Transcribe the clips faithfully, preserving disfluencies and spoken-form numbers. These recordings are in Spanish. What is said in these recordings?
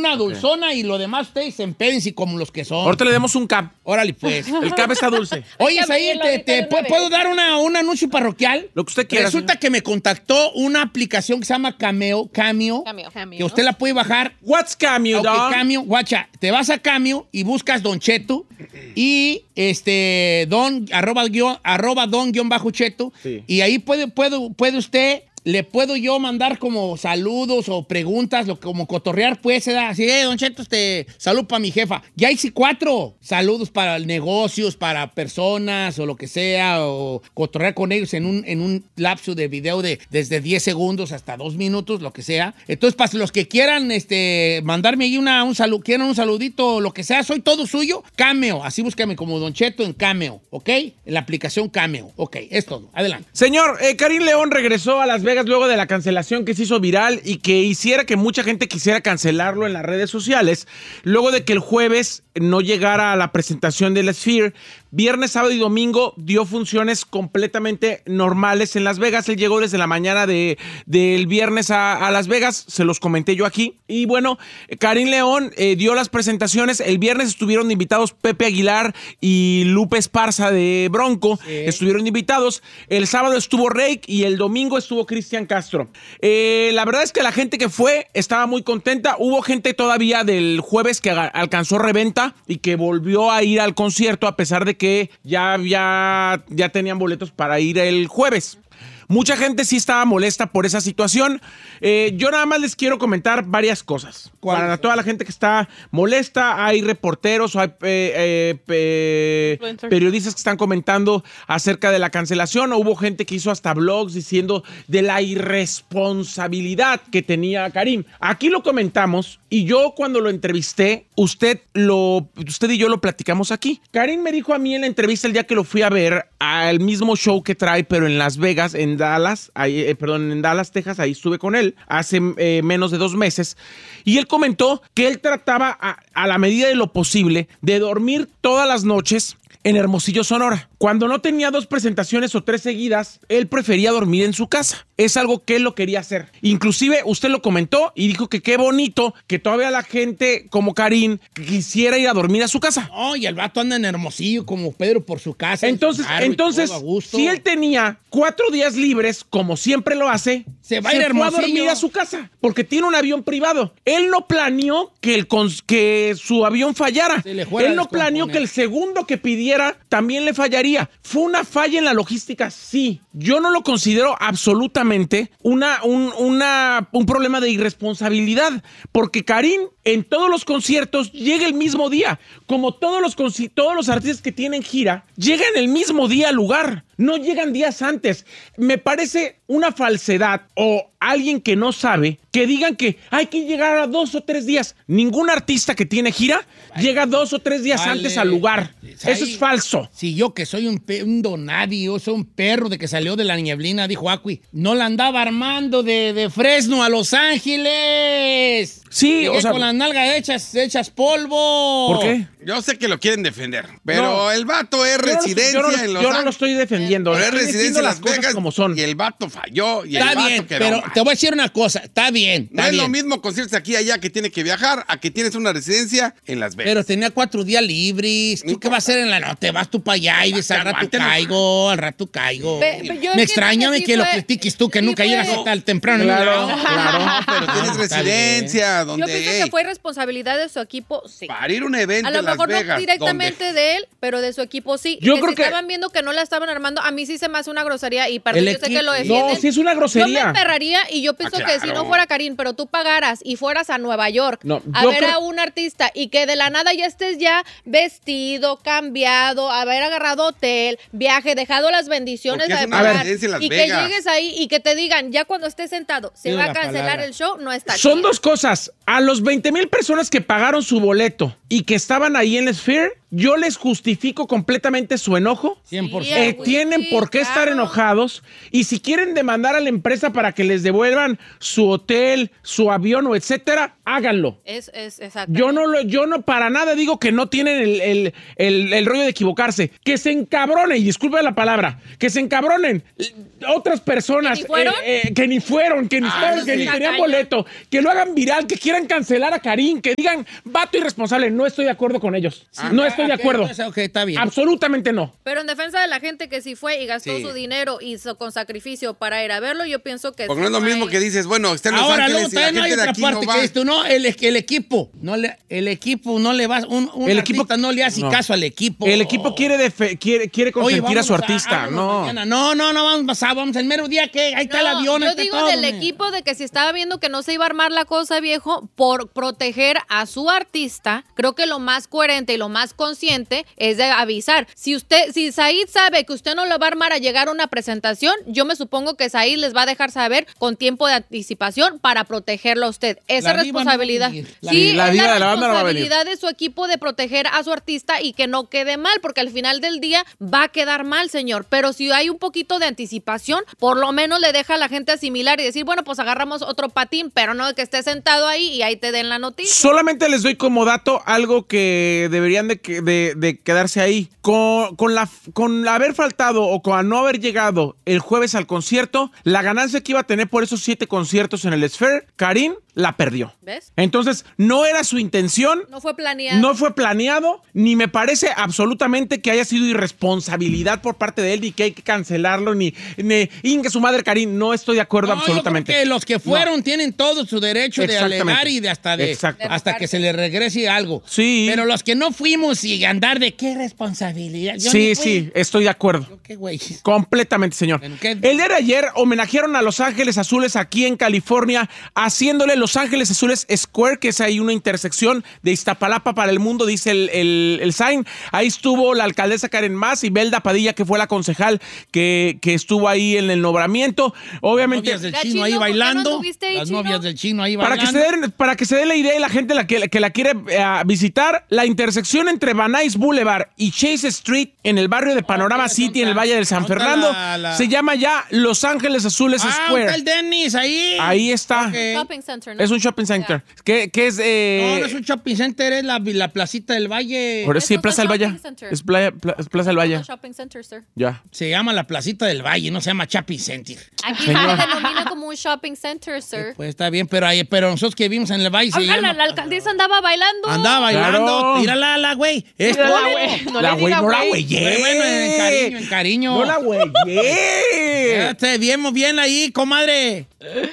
una dulzona okay. y lo demás ustedes se empédense como los que son. Ahorita le demos un cap. Órale, pues. El cap está dulce. Oye, ahí te, te, te ¿puedo dar una, un anuncio parroquial? Lo que usted quiera. Resulta señor. que me contactó una aplicación que se llama Cameo, Cameo, Cameo. que usted la puede bajar. What's Cameo, okay, dog? Cameo, guacha, te vas a Cameo y buscas Don Cheto y este, don, arroba, guión, arroba don guión bajo Cheto. Sí. Y ahí puede, puede, puede usted... Le puedo yo mandar como saludos o preguntas, lo, como cotorrear, pues, se da así, eh, Don Cheto, este, salud para mi jefa. Ya hice cuatro saludos para negocios, para personas o lo que sea, o cotorrear con ellos en un, en un lapso de video de desde diez segundos hasta dos minutos, lo que sea. Entonces, para los que quieran este, mandarme ahí una, un saludo, quieran un saludito, lo que sea, soy todo suyo, Cameo, así búscame como Don Cheto en Cameo, ¿ok? En la aplicación Cameo, ok, es todo, adelante. Señor, eh, Karim León regresó a Las Vegas luego de la cancelación que se hizo viral y que hiciera que mucha gente quisiera cancelarlo en las redes sociales, luego de que el jueves no llegara a la presentación de la Sphere. Viernes, sábado y domingo dio funciones completamente normales en Las Vegas. Él llegó desde la mañana de, del viernes a, a Las Vegas, se los comenté yo aquí. Y bueno, Karim León eh, dio las presentaciones. El viernes estuvieron invitados Pepe Aguilar y Lupe Esparza de Bronco. Sí. Estuvieron invitados. El sábado estuvo Rake y el domingo estuvo Cristian Castro. Eh, la verdad es que la gente que fue estaba muy contenta. Hubo gente todavía del jueves que alcanzó reventa y que volvió a ir al concierto a pesar de que ya, ya, ya tenían boletos para ir el jueves. Mucha gente sí estaba molesta por esa situación. Eh, yo nada más les quiero comentar varias cosas. Para toda la gente que está molesta, hay reporteros o hay eh, eh, eh, periodistas que están comentando acerca de la cancelación. O hubo gente que hizo hasta blogs diciendo de la irresponsabilidad que tenía Karim. Aquí lo comentamos y yo cuando lo entrevisté, usted, lo, usted y yo lo platicamos aquí. Karim me dijo a mí en la entrevista el día que lo fui a ver al mismo show que trae, pero en Las Vegas, en Dallas, ahí, eh, perdón, en Dallas, Texas, ahí estuve con él hace eh, menos de dos meses, y él comentó que él trataba a, a la medida de lo posible de dormir todas las noches en Hermosillo, Sonora. Cuando no tenía dos presentaciones o tres seguidas, él prefería dormir en su casa. Es algo que él lo quería hacer. Inclusive, usted lo comentó y dijo que qué bonito que todavía la gente como Karim quisiera ir a dormir a su casa. No, y el vato anda en Hermosillo como Pedro por su casa. Entonces, entonces si él tenía cuatro días libres, como siempre lo hace, se va a ir a Hermosillo. Fue a dormir a su casa, porque tiene un avión privado. Él no planeó que, el, que su avión fallara. Él no planeó que el segundo que pidiera también le fallaría. ¿Fue una falla en la logística? Sí. Yo no lo considero absolutamente una, un, una, un problema de irresponsabilidad, porque Karim en todos los conciertos llega el mismo día. Como todos los, todos los artistas que tienen gira, llegan el mismo día al lugar. No llegan días antes. Me parece una falsedad o alguien que no sabe que digan que hay que llegar a dos o tres días. Ningún artista que tiene gira vale. llega dos o tres días vale. antes al lugar. Eso Ay, es falso. Si yo que soy un, un donadie, soy un perro de que salió de la nieblina, dijo Acui, no la andaba armando de, de Fresno a Los Ángeles. Sí, Llegué o sea, con las nalgas hechas, hechas polvo. ¿Por qué? Yo sé que lo quieren defender, pero no, el vato es residencia yo no, yo no, en Los Yo no lo estoy defendiendo. Pero es residencia en Las Vegas como son. Y el vato falló. Y está el vato bien, quedó pero mal. te voy a decir una cosa. Está bien, está No es bien. lo mismo conciertos aquí y allá que tiene que viajar a que tienes una residencia en Las Vegas. Pero tenía cuatro días libres. ¿Tú no qué vas a hacer en la noche? Te vas tú para allá y dices, al rato caigo, al rato caigo. Pe, Me extraña que, sí que fue, lo critiques tú, que sí nunca fue. llegas hasta el temprano. Claro, claro. Pero tienes residencia donde... Yo pienso que fue responsabilidad de su equipo, sí. Para ir a un evento a lo en Las mejor Vegas, no directamente donde... de él, pero de su equipo sí. Yo y que creo si que estaban viendo que no la estaban armando, a mí sí se me hace una grosería y perdón, yo sé que lo defienden. No, sí es una grosería. Yo me emperraría y yo pienso ah, claro. que si no fuera Karim, pero tú pagaras y fueras a Nueva York no, a ver creo... a un artista y que de la nada ya estés ya vestido, cambiado, haber agarrado hotel, viaje, dejado las bendiciones de pagar, y que llegues ahí y que te digan, ya cuando estés sentado, se va a cancelar el show, no está Son chido. dos cosas. A los veinte mil personas que pagaron su boleto y que estaban ahí en la Sphere, yo les justifico completamente su enojo. cien por ciento. Eh, tienen sí, por qué claro. estar enojados. Y si quieren demandar a la empresa para que les devuelvan su hotel, su avión o etcétera, háganlo. Es, es, exacto. Yo no, lo, yo no para nada digo que no tienen el, el, el, el rollo de equivocarse. Que se encabronen, y disculpen la palabra, que se encabronen otras personas ¿Que ni fueron? eh, eh, que ni fueron, que ni, Ah, fueron, sí. que ni tenían Tacaña. boleto, que lo hagan viral, que quieran cancelar a Karim, que digan, vato irresponsable. No estoy de acuerdo con ellos. Ah, no estoy de ok, acuerdo. entonces, ok, está bien. Absolutamente no. Pero en defensa de la gente que sí fue y gastó Sí. su dinero y so- con sacrificio para ir a verlo, yo pienso que Porque no es lo sí mismo hay- que dices, bueno, está en Los Ahora, luego Ángeles y la también no hay gente de otra aquí parte no va. que esto, ¿no? El, el equipo. No le, el equipo no le va. Un, un El artista equipo- no le hace no. caso al equipo. El equipo quiere, defe- quiere, quiere Oye, consentir a su vámonos artista. vámonos No. mañana. No, no, no, vamos pasado, vamos el mero día que ahí está el No, avión. ahí yo está digo todo, del man. equipo de que si estaba viendo que no se iba a armar la cosa, viejo, por proteger a su artista, creo que lo más coherente y lo más consciente es de avisar. Si usted, si Said sabe que usted no lo va a armar a llegar a una presentación, yo me supongo que Said les va a dejar saber con tiempo de anticipación para protegerlo a usted. Esa La diva no responsabilidad. va a venir. La- Sí, la es diva la de la banda no va a venir. responsabilidad de su equipo de proteger a su artista y que no quede mal, porque al final del día va a quedar mal, señor. Pero si hay un poquito de anticipación, por lo menos le deja a la gente asimilar y decir, bueno, pues agarramos otro patín, pero no de que esté sentado ahí y ahí te den la noticia. Solamente les doy como dato algo que deberían de, que- de- de quedarse ahí. Con, con, la, con haber faltado o con no haber llegado el jueves al concierto, la ganancia que iba a tener por esos siete conciertos en el Sphere, Karim la perdió. ¿Ves? Entonces, no era su intención. No fue planeado. No fue planeado, ni me parece absolutamente que haya sido irresponsabilidad por parte de él, ni que hay que cancelarlo, ni, ni ingue su madre Karim. No estoy de acuerdo No, yo absolutamente. creo que los que fueron tienen todo su derecho de Exactamente. alegar y de hasta de Exacto. hasta que se le regrese algo. Sí. Pero los que no fuimos y andar de qué responsabilidad. Yo Sí, ni fui. sí, estoy de acuerdo. Yo qué güey. Completamente, señor. Bueno, ¿qué? El día de ayer homenajearon a Los Ángeles Azules aquí en California, haciéndole Los Ángeles Azules Square, que es ahí una intersección de Iztapalapa para el mundo, dice el, el, el sign. Ahí estuvo la alcaldesa Karen Mass y Belda Padilla, que fue la concejal que, que estuvo ahí en el nombramiento. Obviamente, Novias del La chino Chino, ahí ¿por qué no bailando. anduviste ahí, Las Chino? novias del chino ahí para que, bailando. se den, para que se dé la idea y la gente la que, que la quiere eh, visitar, la intersección entre Van Nuys Boulevard y Chase Street en el barrio de Panorama Ok, City, en el Valle del San ¿dónde está Fernando, la- la- se llama ya Los Ángeles Azules Ah, Square. está el Dennis ahí. Ahí está. Ok. Shopping center, ¿no? Es un shopping center. Que, que es. Eh, No, no es un shopping center, es la, la placita del Valle. por eso sí, Eso es Plaza del un Valle. shopping center. Es playa- pla- es Plaza del Valle. Shopping center, sir. Ya. Se llama la placita del Valle, no se llama shopping center. Aquí se denomina como un shopping center, sir. Pues está bien, pero, ahí, pero nosotros que vimos en el Valle se Oiga, la, llama- la alcaldesa andaba bailando. Andaba bailando. Claro. Mírala, la güey. Es Mírala, todo. güey. No la le güey, diga no la güey. güey. Pero bueno, en cariño, en cariño. No la güey. Ya te vimos bien ahí, comadre.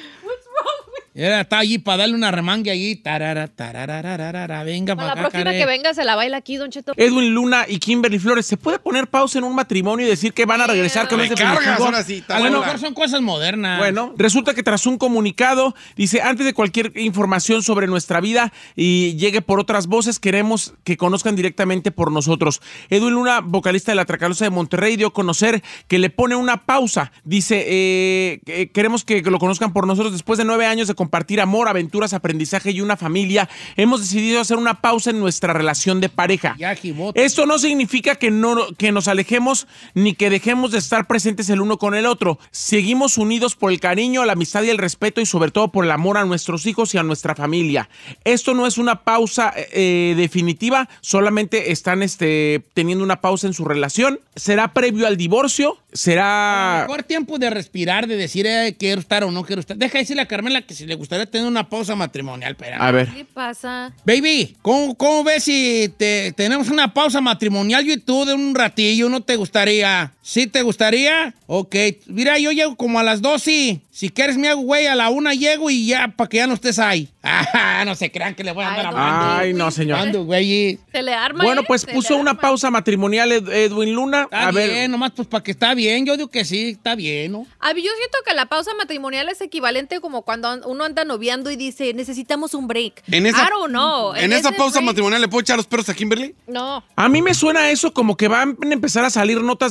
Era, está allí para darle una remangue allí. Tarara, tararararara. Venga Para para la acá, próxima care. que venga se la baila aquí, Don Cheto. Edwin Luna y Kimberly Flores, ¿se puede poner pausa en un matrimonio y decir que van a regresar con Me ese cargas, definitivo? ahora sí. está A lo buena. mejor son cosas modernas. Bueno, resulta que tras un comunicado, dice, antes de cualquier información sobre nuestra vida y llegue por otras voces, queremos que conozcan directamente por nosotros. Edwin Luna, vocalista de La Tracalosa de Monterrey, dio a conocer que le pone una pausa. Dice, eh, que queremos que lo conozcan por nosotros. Después de nueve años de compartir amor, aventuras, aprendizaje y una familia, hemos decidido hacer una pausa en nuestra relación de pareja. Ya, Jibote. Esto no significa que, no, que nos alejemos ni que dejemos de estar presentes el uno con el otro. Seguimos unidos por el cariño, la amistad y el respeto y sobre todo por el amor a nuestros hijos y a nuestra familia. Esto no es una pausa eh, definitiva, solamente están este, teniendo una pausa en su relación. Será previo al divorcio, será... Mejor tiempo de respirar, de decir eh, quiero estar o no quiero estar. Deja decirle a Carmela que si le gustaría tener una pausa matrimonial. Espera. A ver. ¿Qué le pasa? Baby, ¿cómo, cómo ves si te, tenemos una pausa matrimonial yo y tú de un ratillo? ¿No te gustaría? ¿Sí te gustaría? Ok. Mira, yo llego como a las dos y si quieres me hago güey, a la una llego y ya, para que ya no estés ahí. Ah, no se crean que le voy a andar Ay, hablando. Ay, no, señor. Hablando, güey. Se le arma. Bueno, ¿eh? pues Se puso le una arma. pausa matrimonial Ed- Edwin Luna. Está A bien, ver, nomás pues para que está bien. Yo digo que sí, está bien, ¿no? A mí yo siento que la pausa matrimonial es equivalente como cuando uno anda noviando y dice, necesitamos un break. En esa, I don't know. en esa ese pausa break- matrimonial, ¿le puedo echar los perros a Kimberly? No. a mí me suena eso como que van a empezar a salir notas de los dos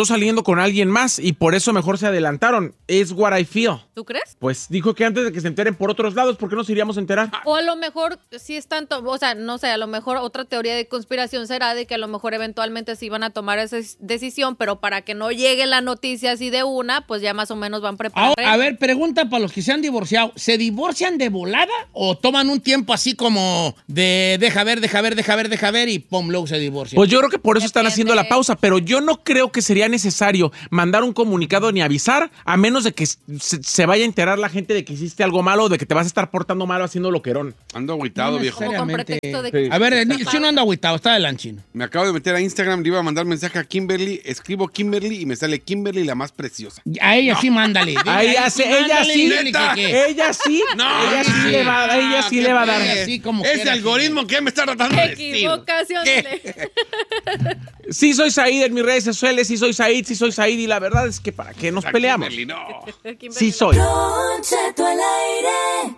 saliendo con alguien más y por eso mejor se adelantaron. Es what I feel. ¿Tú crees? Pues dijo que antes de que se enteren por otros lados, ¿por qué nos iríamos a enterar? O a lo mejor sí es tanto, o sea, no sé, a lo mejor otra teoría de conspiración será de que a lo mejor eventualmente sí van a tomar esa decisión, pero para que no llegue la noticia así de una, pues ya más o menos van preparados. A ver, pregunta para los que se han divorciado. ¿Se divorcian de volada o toman un tiempo así como de deja ver, deja ver, deja ver, deja ver y pum, luego se divorcian? Pues yo creo que por eso Depende. Están haciendo la pausa, pero yo no creo que sería necesario mandar un comunicado ni avisar, a menos de que se, se vaya a enterar la gente de que hiciste algo malo o de que te vas a estar portando malo haciendo loquerón. Ando agüitado, No viejo. Como con pretexto de que- Sí. A ver, si no ando agüitado, está adelante, Chino. Me acabo de meter a Instagram, le iba a mandar mensaje a Kimberly, escribo Kimberly y me sale Kimberly la más preciosa. A ella sí, mándale. A ella sí, ella mándale, sí, dile que- que- ella sí, No, ella sí sí. le va, a- ella sí qué le va a dar. pena. Sí, como Ese quiera, algoritmo que me está tratando de decir. Equivocación. ¿Qué? dile. Sí soy Said en mis redes sociales, sí soy Said, sí soy Said y la verdad es que para qué nos A peleamos. Kimberly, no. Sí soy. Don Cheto al aire.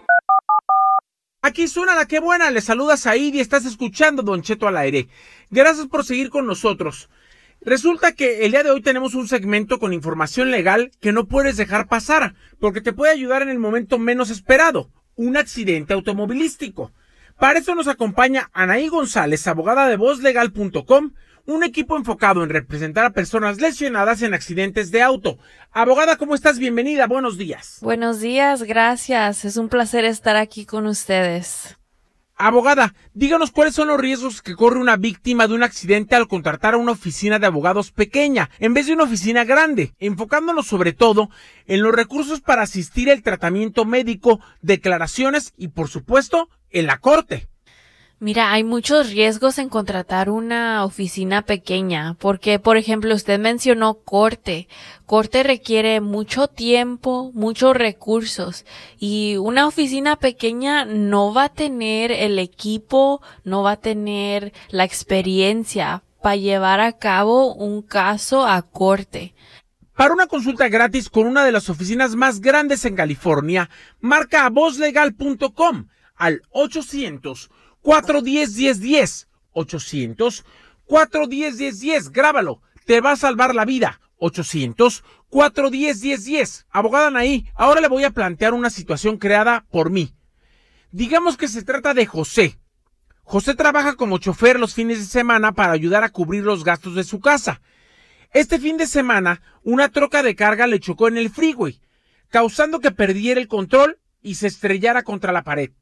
Aquí suena la que buena, le saluda Said y estás escuchando Don Cheto al aire. Gracias por seguir con nosotros. Resulta que el día de hoy tenemos un segmento con información legal que no puedes dejar pasar, porque te puede ayudar en el momento menos esperado, un accidente automovilístico. Para eso nos acompaña Anaí González, abogada de voz legal punto com, un equipo enfocado en representar a personas lesionadas en accidentes de auto. Abogada, ¿cómo estás? Bienvenida, buenos días. Buenos días, gracias. Es un placer estar aquí con ustedes. Abogada, díganos cuáles son los riesgos que corre una víctima de un accidente al contratar a una oficina de abogados pequeña en vez de una oficina grande, enfocándonos sobre todo en los recursos para asistir al tratamiento médico, declaraciones y, por supuesto, en la corte. Mira, hay muchos riesgos en contratar una oficina pequeña, porque, por ejemplo, usted mencionó corte. Corte requiere mucho tiempo, muchos recursos, y una oficina pequeña no va a tener el equipo, no va a tener la experiencia para llevar a cabo un caso a corte. Para una consulta gratis con una de las oficinas más grandes en California, marca a voz legal punto com al ochocientos, cuatro diez, diez diez. ochocientos, cuatro diez, diez diez. Grábalo. Te va a salvar la vida. ochocientos, cuatro diez, diez diez. Abogada Anaí, ahora le voy a plantear una situación creada por mí. Digamos que se trata de José. José trabaja como chofer los fines de semana para ayudar a cubrir los gastos de su casa. Este fin de semana, una troca de carga le chocó en el freeway, causando que perdiera el control y se estrellara contra la pared.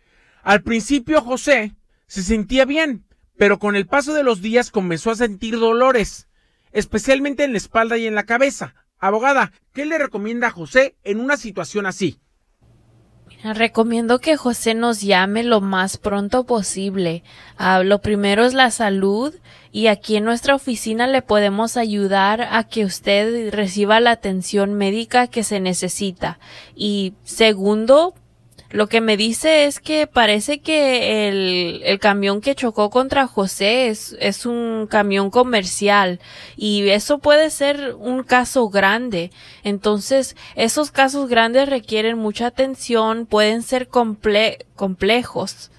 Al principio José se sentía bien, pero con el paso de los días comenzó a sentir dolores, especialmente en la espalda y en la cabeza. Abogada, ¿qué le recomienda a José en una situación así? Mira, recomiendo que José nos llame lo más pronto posible. Uh, lo primero es la salud, y aquí en nuestra oficina le podemos ayudar a que usted reciba la atención médica que se necesita. Y segundo, lo que me dice es que parece que el, el camión que chocó contra José es, es un camión comercial, y eso puede ser un caso grande. Entonces, esos casos grandes requieren mucha atención, pueden ser comple- complejos,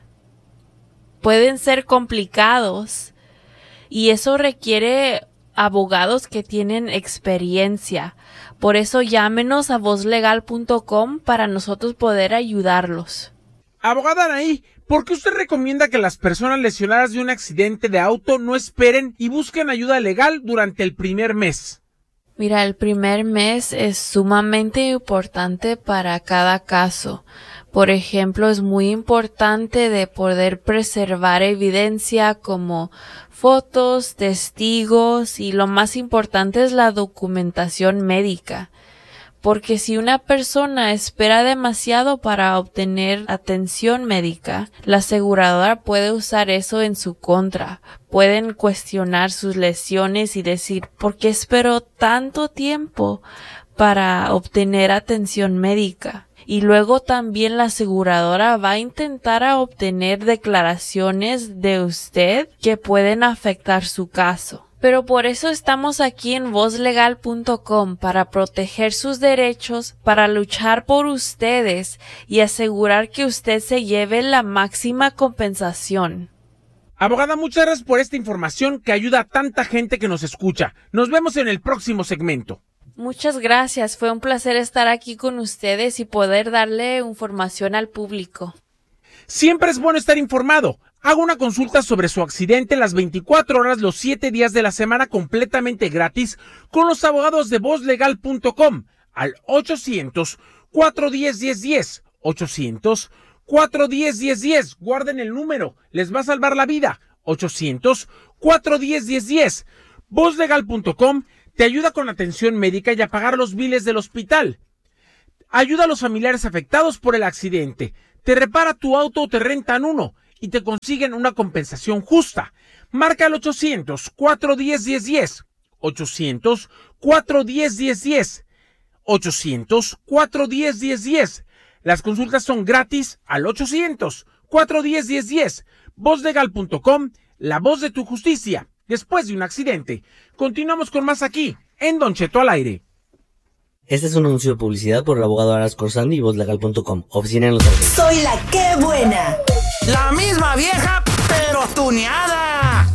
pueden ser complicados, y eso requiere abogados que tienen experiencia. Por eso llámenos a voz legal punto com para nosotros poder ayudarlos. Abogada Anaí, ¿por qué usted recomienda que las personas lesionadas de un accidente de auto no esperen y busquen ayuda legal durante el primer mes? Mira, el primer mes es sumamente importante para cada caso. Por ejemplo, es muy importante de poder preservar evidencia como fotos, testigos, y lo más importante es la documentación médica. Porque si una persona espera demasiado para obtener atención médica, la aseguradora puede usar eso en su contra. Pueden cuestionar sus lesiones y decir, ¿por qué esperó tanto tiempo para obtener atención médica? Y luego también la aseguradora va a intentar a obtener declaraciones de usted que pueden afectar su caso. Pero por eso estamos aquí en voz legal punto com, para proteger sus derechos, para luchar por ustedes y asegurar que usted se lleve la máxima compensación. Abogada, muchas gracias por esta información que ayuda a tanta gente que nos escucha. Nos vemos en el próximo segmento. Muchas gracias. Fue un placer estar aquí con ustedes y poder darle información al público. Siempre es bueno estar informado. Haga una consulta sobre su accidente las veinticuatro horas, los siete días de la semana completamente gratis con los abogados de voz legal punto com al ochocientos, cuatro uno cero, uno cero uno cero. ochocientos, cuatro uno cero, uno cero uno cero. Guarden el número. Les va a salvar la vida. ochocientos, cuatro uno cero, uno cero uno cero. voz legal punto com te ayuda con atención médica y a pagar los biles del hospital. Ayuda a los familiares afectados por el accidente. Te repara tu auto o te rentan uno y te consiguen una compensación justa. Marca al ochocientos, cuatro uno cero, uno cero uno cero. ochocientos, cuatro uno cero, uno cero uno cero. ochocientos, cuatro uno cero, uno cero uno cero. Las consultas son gratis al ochocientos, cuatro uno cero, uno cero uno cero. voz legal punto com, la voz de tu justicia después de un accidente. Continuamos con más aquí en Don Cheto al aire. Este es un anuncio de publicidad por el abogado Aras Corsandi y voz legal punto com. Oficina en Los Ángeles. Soy la que buena. La misma vieja, pero tuneada.